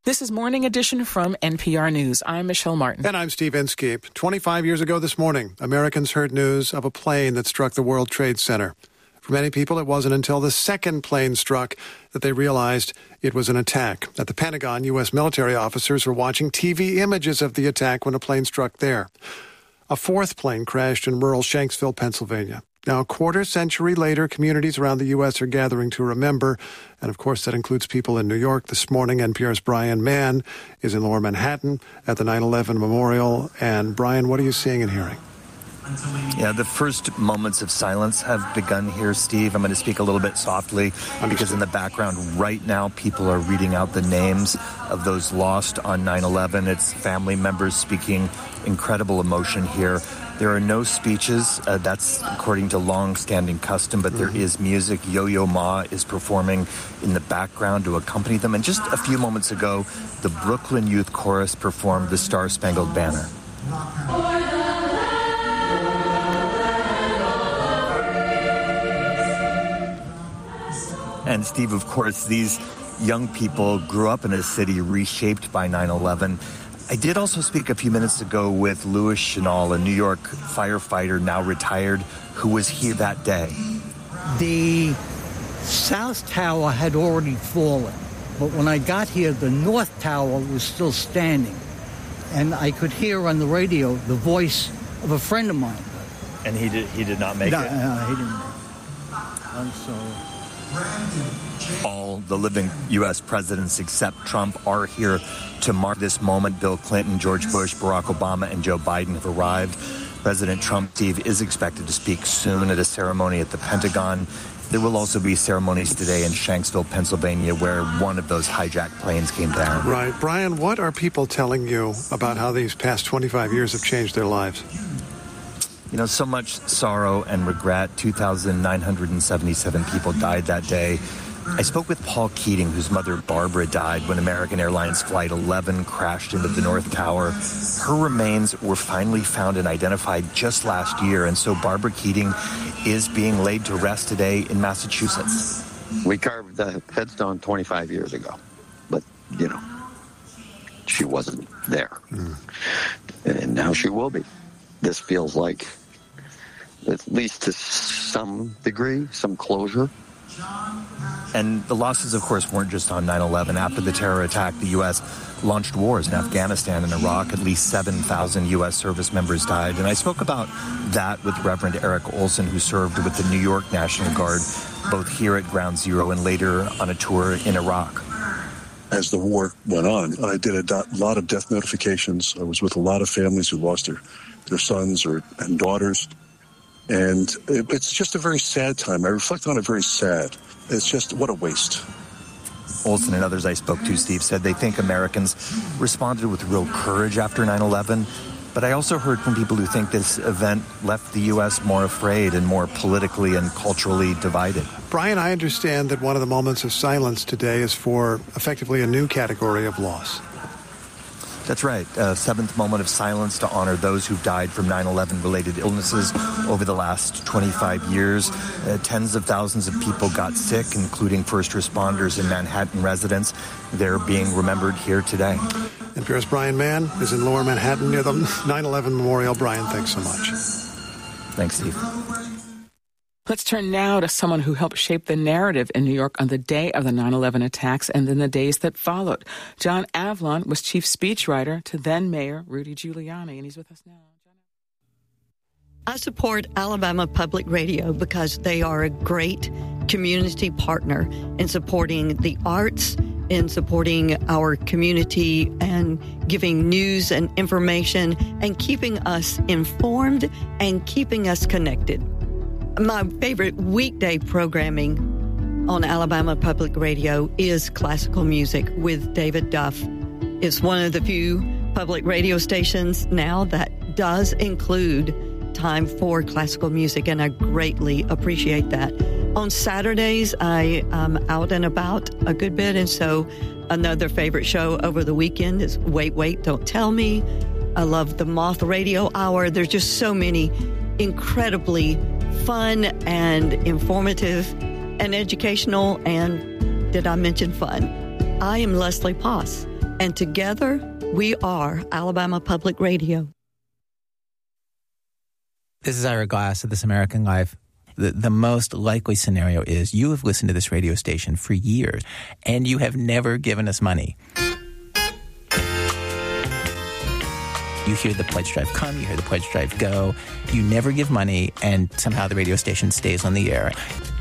This is Morning Edition from NPR News. I'm Michelle Martin. And I'm Steve Inskeep. 25 years ago this morning, Americans heard news of a plane that struck the World Trade Center. For many people, it wasn't until the second plane struck that they realized it was an attack. At the Pentagon, U.S. military officers were watching TV images of the attack when a plane struck there. A fourth plane crashed in rural Shanksville, Pennsylvania. Now, a quarter-century later, communities around the U.S. are gathering to remember. And, of course, that includes people in New York. This morning, NPR's Brian Mann is in Lower Manhattan at the 9/11 Memorial. And, Brian, what are you seeing and hearing? Yeah, the first moments of silence have begun here, Steve. I'm going to speak a little bit softly because in the background right now, people are reading out the names of those lost on 9/11. It's family members speaking incredible emotion here. There are no speeches. That's according to long-standing custom, but there is music. Yo-Yo Ma is performing in the background to accompany them. And just a few moments ago, the Brooklyn Youth Chorus performed the Star-Spangled Banner. And Steve, of course, these young people grew up in a city reshaped by 9/11. I did also speak a few minutes ago with Louis Chenal, a New York firefighter now retired, who was here that day. The South Tower had already fallen, but when I got here, the North Tower was still standing. And I could hear on the radio the voice of a friend of mine. And he did not make it? No, he didn't make it. I'm sorry. All the living U.S. presidents except Trump are here to mark this moment. Bill Clinton, George Bush, Barack Obama, and Joe Biden have arrived. President Trump, Steve, is expected to speak soon at a ceremony at the Pentagon. There will also be ceremonies today in Shanksville, Pennsylvania, where one of those hijacked planes came down. Right. Brian, what are people telling you about how these past 25 years have changed their lives? You know, so much sorrow and regret. 2,977 people died that day. I spoke with Paul Keating, whose mother Barbara died when American Airlines Flight 11 crashed into the North Tower. Her remains were finally found and identified just last year, and so Barbara Keating is being laid to rest today in Massachusetts. We carved the headstone 25 years ago, but, you know, she wasn't there. And now she will be. This feels like, at least to some degree, some closure. And the losses, of course, weren't just on 9/11. After the terror attack, the U.S. launched wars in Afghanistan and Iraq. At least 7,000 U.S. service members died. And I spoke about that with Reverend Eric Olson, who served with the New York National Guard, both here at Ground Zero and later on a tour in Iraq. As the war went on, I did a lot of death notifications. I was with a lot of families who lost their sons and daughters. And it's just a very sad time. I reflect on it very sad. It's just, what a waste. Olson and others I spoke to, Steve, said they think Americans responded with real courage after 9/11. But I also heard from people who think this event left the U.S. more afraid and more politically and culturally divided. Brian, I understand that one of the moments of silence today is for effectively a new category of loss. That's right. A seventh moment of silence to honor those who've died from 9/11 related illnesses over the last 25 years. Tens of thousands of people got sick, including first responders and Manhattan residents. They're being remembered here today. NPR's Brian Mann is in Lower Manhattan near the 9/11 Memorial. Brian, thanks so much. Thanks, Steve. Let's turn now to someone who helped shape the narrative in New York on the day of the 9/11 attacks and then the days that followed. John Avlon was chief speechwriter to then Mayor Rudy Giuliani, and he's with us now. I support Alabama Public Radio because they are a great community partner in supporting the arts, in supporting our community and giving news and information and keeping us informed and keeping us connected. My favorite weekday programming on Alabama Public Radio is classical music with David Duff. It's one of the few public radio stations now that does include time for classical music, and I greatly appreciate that. On Saturdays, I am out and about a good bit, and so another favorite show over the weekend is Wait, Wait, Don't Tell Me. I love the Moth Radio Hour. There's just so many incredibly fun and informative and educational, and did I mention fun? I am Leslie Poss, And together, we are Alabama Public Radio. This is Ira Glass of This American Life. The most likely scenario is you have listened to this radio station for years, and you have never given us money. You hear the pledge drive come, you hear the pledge drive go. You never give money, and somehow the radio station stays on the air.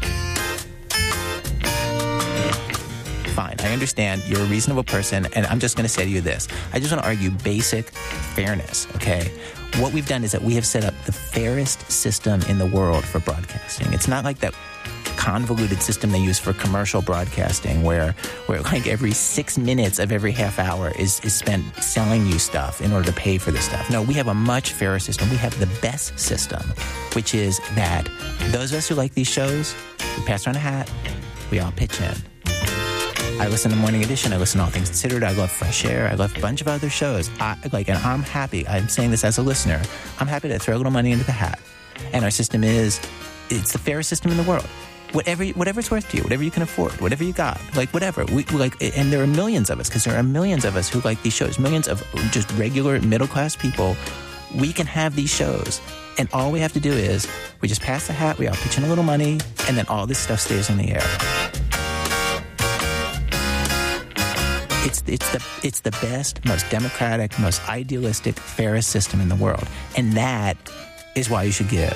Fine, I understand. You're a reasonable person, and I'm just going to say to you this. I just want to argue basic fairness, okay? What we've done is that we have set up the fairest system in the world for broadcasting. It's not like that convoluted system they use for commercial broadcasting where like every 6 minutes of every half hour is spent selling you stuff in order to pay for this stuff. No, we have a much fairer system. We have the best system, which is that those of us who like these shows, we pass around a hat, we all pitch in. I listen to Morning Edition. I listen to All Things Considered. I love Fresh Air. I love a bunch of other shows. And I'm happy. I'm saying this as a listener. I'm happy to throw a little money into the hat. And our system it's the fairest system in the world. Whatever it's worth to you, whatever you can afford, whatever you got, like whatever. And there are millions of us, because there are millions of us who like these shows. Millions of just regular middle class people. We can have these shows. And all we have to do is we just pass the hat. We all pitch in a little money, and then all this stuff stays on the air. It's the best, most democratic, most idealistic, fairest system in the world. And that is why you should give.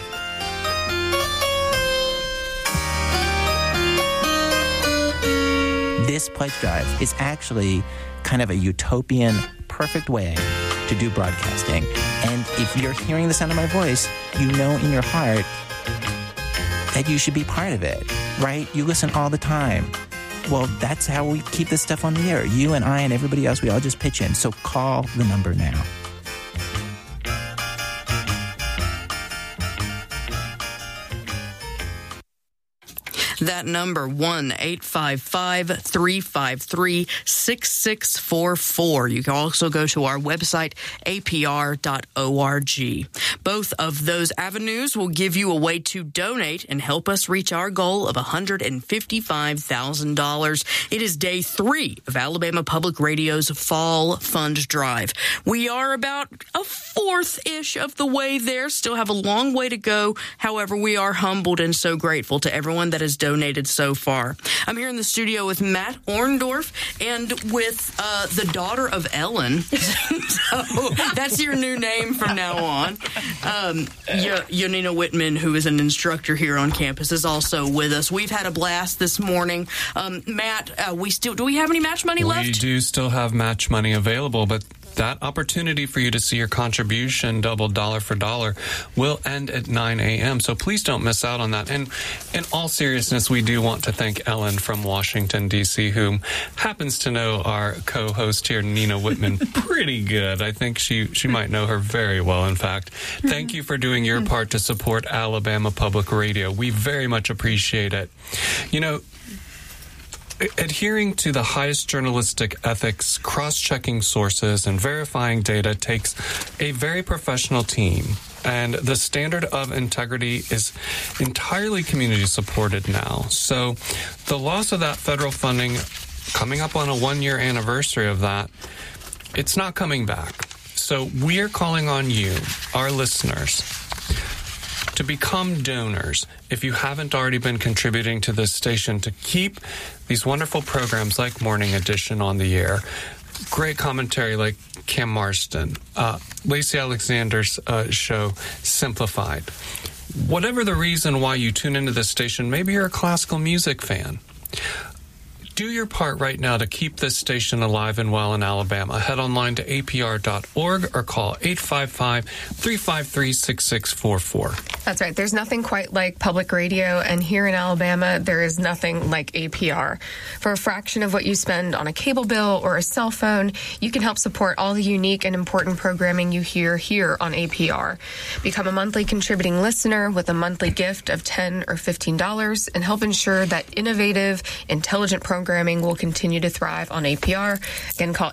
This pledge drive is actually kind of a utopian, perfect way to do broadcasting. And if you're hearing the sound of my voice, you know in your heart that you should be part of it, right? You listen all the time. Well, that's how we keep this stuff on the air. You and I and everybody else, we all just pitch in. So call the number now. That number, 1-855-353-6644. You can also go to our website, apr.org. Both of those avenues will give you a way to donate and help us reach our goal of $155,000. It is day 3 of Alabama Public Radio's Fall Fund Drive. We are about a fourth-ish of the way there. Still have a long way to go. However, we are humbled and so grateful to everyone that has donated so far. I'm here in the studio with Matt Orndorff and with the daughter of Ellen. So that's your new name from now on. Yonina Whitman, who is an instructor here on campus, is also with us. We've had a blast this morning. Matt, do we have any match money left? We do still have match money available, but that opportunity for you to see your contribution doubled dollar for dollar will end at 9 a.m., so please don't miss out on that. And in all seriousness, we do want to thank Ellen from Washington, D.C., whom happens to know our co-host here, Nina Whitman, pretty good. I think she might know her very well, in fact. Thank you for doing your part to support Alabama Public Radio. We very much appreciate it. You know, adhering to the highest journalistic ethics, cross-checking sources, and verifying data takes a very professional team. And the standard of integrity is entirely community-supported now. So the loss of that federal funding, coming up on a 1-year anniversary of that, it's not coming back. So we are calling on you, our listeners, to become donors if you haven't already been contributing to this station to keep these wonderful programs like Morning Edition on the air. Great commentary like Cam Marston, Lacey Alexander's show, Simplified. Whatever the reason why you tune into this station, maybe you're a classical music fan. Do your part right now to keep this station alive and well in Alabama. Head online to apr.org or call 855-353-6644. That's right. There's nothing quite like public radio, and here in Alabama, there is nothing like APR. For a fraction of what you spend on a cable bill or a cell phone, you can help support all the unique and important programming you hear here on APR. Become a monthly contributing listener with a monthly gift of $10 or $15 and help ensure that innovative, intelligent programming will continue to thrive on APR. Again, call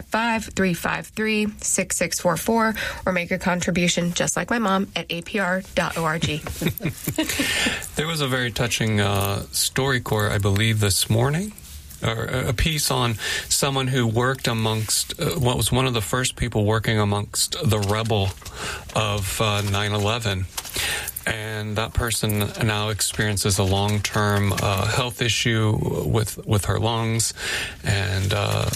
855-353-6644 or make a contribution just like my mom at apr.org. There was a very touching StoryCorps, I believe, this morning. a piece on someone who worked amongst what was one of the first people working amongst the rebel of 9/11. And that person now experiences a long-term health issue with her lungs. And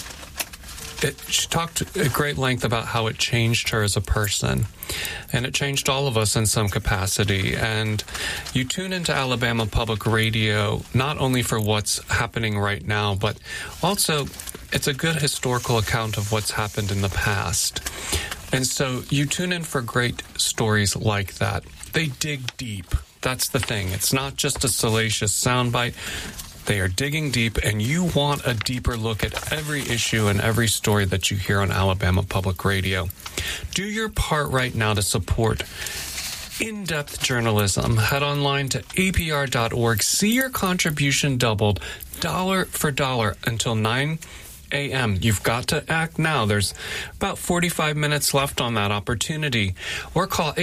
she talked at great length about how it changed her as a person. And it changed all of us in some capacity. And you tune into Alabama Public Radio not only for what's happening right now, but also it's a good historical account of what's happened in the past. And so you tune in for great stories like that. They dig deep. That's the thing. It's not just a salacious soundbite. They are digging deep, and you want a deeper look at every issue and every story that you hear on Alabama Public Radio. Do your part right now to support in-depth journalism. Head online to apr.org. See your contribution doubled dollar for dollar until 9 a.m. You've got to act now. There's about 45 minutes left on that opportunity. Or call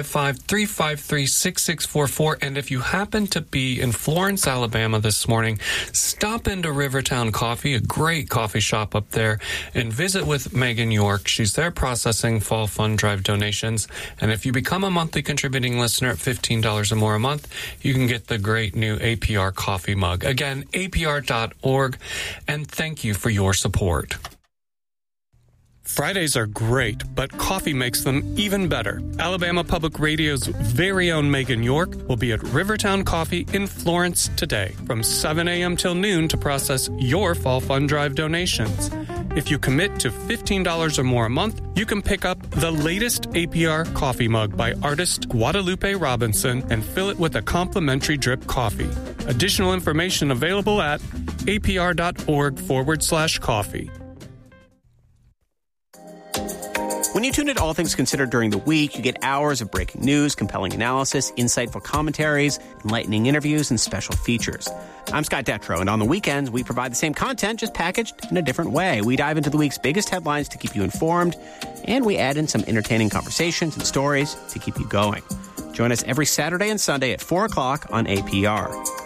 855-353-6644. And if you happen to be in Florence, Alabama this morning, stop into Rivertown Coffee, a great coffee shop up there, and visit with Megan York. She's there processing Fall Fund Drive donations. And if you become a monthly contributing listener at $15 or more a month, you can get the great new APR coffee mug. Again, apr.org. And thank you for your support. Fridays are great, but coffee makes them even better. Alabama Public Radio's very own Megan York will be at Rivertown Coffee in Florence today from 7 a.m. till noon to process your Fall Fund Drive donations. If you commit to $15 or more a month, you can pick up the latest APR coffee mug by artist Guadalupe Robinson and fill it with a complimentary drip coffee. Additional information available at apr.org/coffee. When you tune in to All Things Considered during the week, you get hours of breaking news, compelling analysis, insightful commentaries, enlightening interviews, and special features. I'm Scott Detrow, and on the weekends, we provide the same content, just packaged in a different way. We dive into the week's biggest headlines to keep you informed, and we add in some entertaining conversations and stories to keep you going. Join us every Saturday and Sunday at 4 o'clock on APR.